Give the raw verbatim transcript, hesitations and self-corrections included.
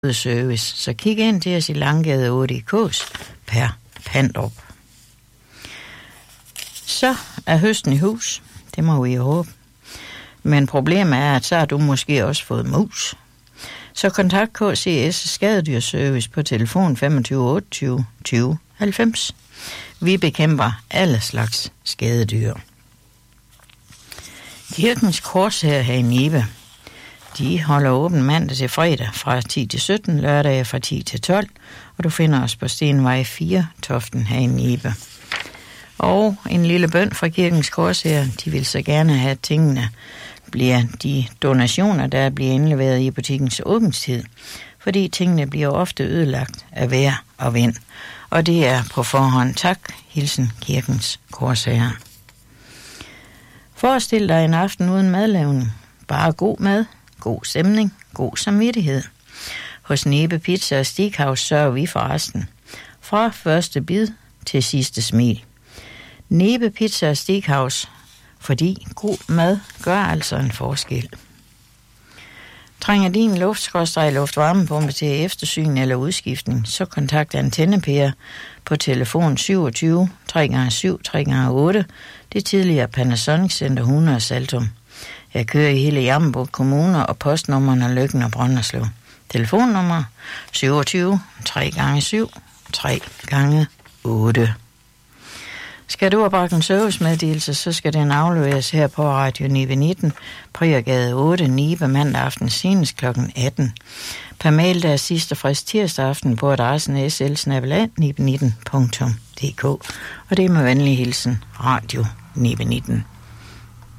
service, så kig ind til os i Langgade otte i Kås per Pandrup. Så er høsten i hus, det må vi jo håbe. Men problemet er, at så har du måske også fået mus. Så kontakt K C S Skadedyrservice på telefon femogtyve otteogtyve tyve halvfems. Vi bekæmper alle slags skadedyr. Kirkens Korshær her i Nibe, de holder åben mandag til fredag fra ti til sytten, lørdag fra ti til tolv, og du finder os på Stenvej fire, Toften her i Nibe. Og en lille bøn fra Kirkens Korshær, de vil så gerne have, at tingene bliver de donationer, der bliver indleveret i butikkens åbningstid, fordi tingene bliver ofte ødelagt af vejr og vind. Og det er på forhånd tak, hilsen Kirkens Korshær. Forestil dig en aften uden madlavning. Bare god mad, god stemning, god samvittighed. Hos Nibe Pizza og Steakhouse sørger vi for resten. Fra første bid til sidste smil. Nibe Pizza og Steakhouse, fordi god mad gør altså en forskel. Trænger din luft-luftvarmepumpe til eftersyn eller udskiftning, så kontakt Antenne-Per på telefon syvogtyve tre gange syv tre gange otte, det tidligere Panasonic Center hundrede Saltum. Jeg kører i hele Jammerbugt Kommune og postnummerne Løkken og Brønderslev. Telefonnummer syvogtyve tre gange syv tre gange otte. Skal du have bragt en servicemeddelelse, så skal den afleveres her på Radio Nibe nitten, Priergade otte, Nibe, mandag aften senest klokken atten. Per mail der er sidste frist tirsdag aften på adressen s l snabel-a nibe nitten punktum d k. Og det er med venlig hilsen Radio Nibe nitten.